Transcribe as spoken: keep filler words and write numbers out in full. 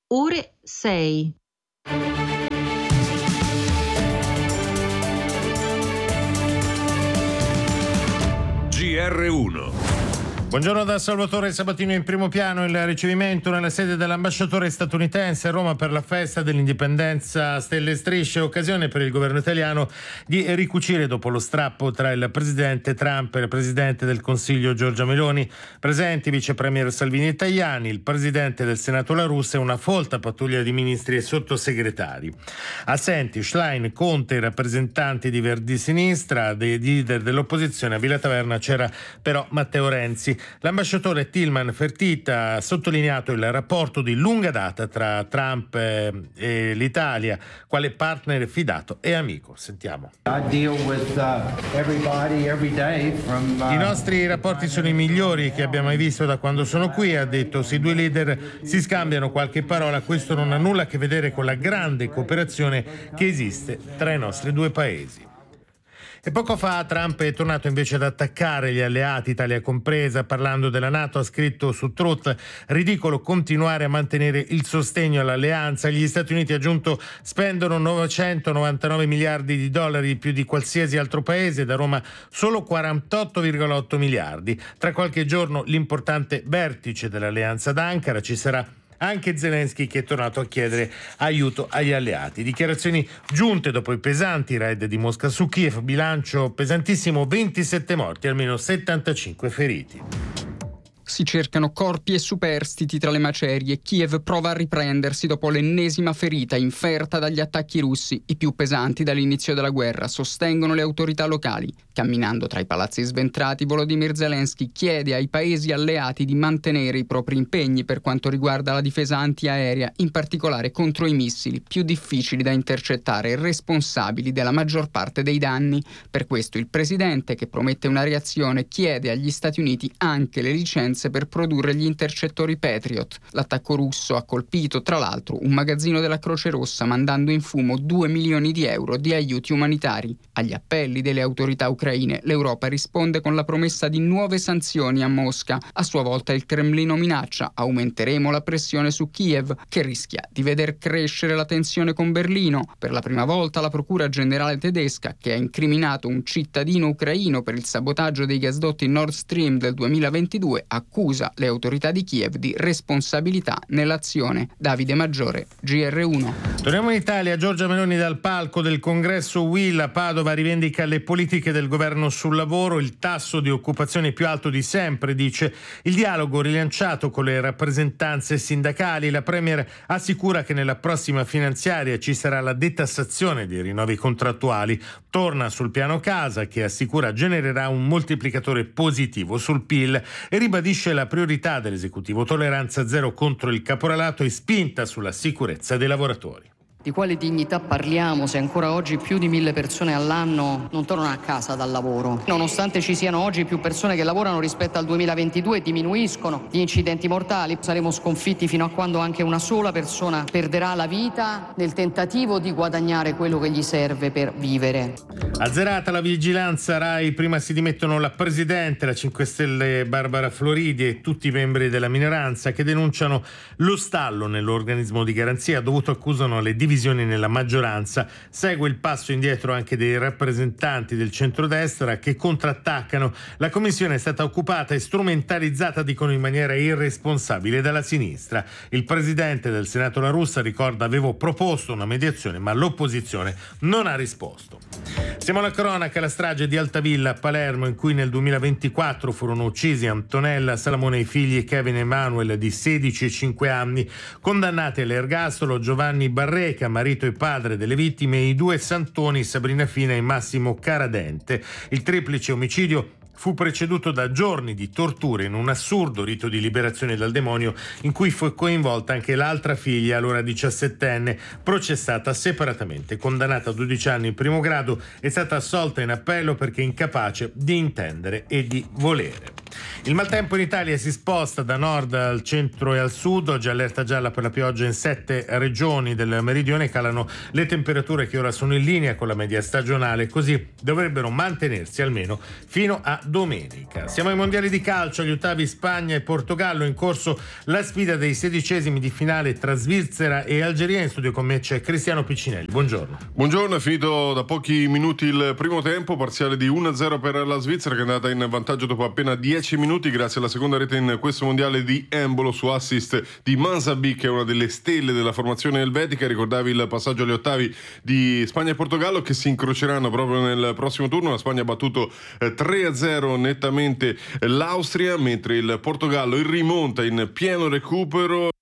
ore sei. G R uno. Buongiorno da Salvatore Sabatino. In primo piano il ricevimento nella sede dell'ambasciatore statunitense a Roma per la festa dell'indipendenza Stelle e Strisce, occasione per il governo italiano di ricucire dopo lo strappo tra il presidente Trump e il presidente del Consiglio Giorgia Meloni. Presenti vice premier Salvini e Tajani, il presidente del Senato La Russa e una folta pattuglia di ministri e sottosegretari. Assenti Schlein, Conte, i rappresentanti di Verdi Sinistra, dei leader dell'opposizione. A Villa Taverna c'era però Matteo Renzi. L'ambasciatore Tilman Fertitta ha sottolineato il rapporto di lunga data tra Trump e l'Italia quale partner fidato e amico. Sentiamo. I nostri rapporti sono i migliori che abbiamo mai visto da quando sono qui, ha detto. Se i due leader si scambiano qualche parola, questo non ha nulla a che vedere con la grande cooperazione che esiste tra i nostri due paesi. E poco fa Trump è tornato invece ad attaccare gli alleati, Italia compresa, parlando della NATO. Ha scritto su Truth: ridicolo continuare a mantenere il sostegno all'alleanza. Gli Stati Uniti, ha aggiunto, spendono novecentonovantanove miliardi di dollari di più di qualsiasi altro paese, da Roma solo quarantotto virgola otto miliardi. Tra qualche giorno l'importante vertice dell'alleanza ad Ankara, ci sarà anche Zelensky che è tornato a chiedere aiuto agli alleati. Dichiarazioni giunte dopo i pesanti raid di Mosca su Kiev, bilancio pesantissimo, ventisette morti, almeno settantacinque feriti. Si cercano corpi e superstiti tra le macerie. Kiev prova a riprendersi dopo l'ennesima ferita inferta dagli attacchi russi, i più pesanti dall'inizio della guerra, sostengono le autorità locali. Camminando tra i palazzi sventrati, Volodymyr Zelensky chiede ai paesi alleati di mantenere i propri impegni per quanto riguarda la difesa antiaerea, in particolare contro i missili più difficili da intercettare e responsabili della maggior parte dei danni. Per questo il presidente, che promette una reazione, chiede agli Stati Uniti anche le licenze per produrre gli intercettori Patriot. L'attacco russo ha colpito, tra l'altro, un magazzino della Croce Rossa, mandando in fumo due milioni di euro di aiuti umanitari. Agli appelli delle autorità ucraine, l'Europa risponde con la promessa di nuove sanzioni a Mosca. A sua volta il Cremlino minaccia: aumenteremo la pressione su Kiev, che rischia di veder crescere la tensione con Berlino. Per la prima volta la Procura Generale tedesca, che ha incriminato un cittadino ucraino per il sabotaggio dei gasdotti Nord Stream del duemilaventidue, ha accusa le autorità di Kiev di responsabilità nell'azione. Davide Maggiore, G R uno. Torniamo in Italia. Giorgia Meloni dal palco del congresso U I L a Padova rivendica le politiche del governo sul lavoro, il tasso di occupazione più alto di sempre, dice, il dialogo rilanciato con le rappresentanze sindacali. La Premier assicura che nella prossima finanziaria ci sarà la detassazione dei rinnovi contrattuali. Torna sul piano casa, che assicura genererà un moltiplicatore positivo sul P I L, e ribadisce la priorità dell'esecutivo: tolleranza zero contro il caporalato e spinta sulla sicurezza dei lavoratori. Di quale dignità parliamo se ancora oggi più di mille persone all'anno non tornano a casa dal lavoro? Nonostante ci siano oggi più persone che lavorano rispetto al duemilaventidue, diminuiscono gli incidenti mortali. Saremo sconfitti fino a quando anche una sola persona perderà la vita nel tentativo di guadagnare quello che gli serve per vivere. Azzerata la vigilanza Rai, prima si dimettono la Presidente, la cinque Stelle Barbara Floridi e tutti i membri della minoranza, che denunciano lo stallo nell'organismo di garanzia dovuto, accusano, le divisioni nella maggioranza. Segue il passo indietro anche dei rappresentanti del centrodestra, che contrattaccano. La commissione è stata occupata e strumentalizzata, dicono, in maniera irresponsabile dalla sinistra. Il presidente del Senato La Russa ricorda: avevo proposto una mediazione ma l'opposizione non ha risposto. Siamo alla cronaca. La strage di Altavilla a Palermo, in cui nel duemilaventiquattro furono uccisi Antonella Salamone e i figli Kevin e Emanuel di sedici e cinque anni, condannati all'ergastolo Giovanni Barreca, marito e padre delle vittime, e i due santoni Sabrina Fina e Massimo Caradente. Il triplice omicidio fu preceduto da giorni di torture in un assurdo rito di liberazione dal demonio, in cui fu coinvolta anche l'altra figlia, allora diciassettenne, processata separatamente. Condannata a dodici anni in primo grado, è stata assolta in appello perché incapace di intendere e di volere. Il maltempo in Italia si sposta da nord al centro e al sud. Oggi allerta gialla per la pioggia in sette regioni del meridione. Calano le temperature, che ora sono in linea con la media stagionale, così dovrebbero mantenersi almeno fino a domenica. Siamo ai mondiali di calcio, agli ottavi Spagna e Portogallo, in corso la sfida dei sedicesimi di finale tra Svizzera e Algeria. In studio con me c'è Cristiano Piccinelli. Buongiorno. Buongiorno, è finito da pochi minuti il primo tempo, parziale di uno a zero per la Svizzera, che è andata in vantaggio dopo appena dieci minuti grazie alla seconda rete in questo mondiale di Embolo su assist di Mansabi, che è una delle stelle della formazione elvetica. Ricordavi il passaggio agli ottavi di Spagna e Portogallo, che si incroceranno proprio nel prossimo turno. La Spagna ha battuto tre a zero nettamente l'Austria, mentre il Portogallo in rimonta in pieno recupero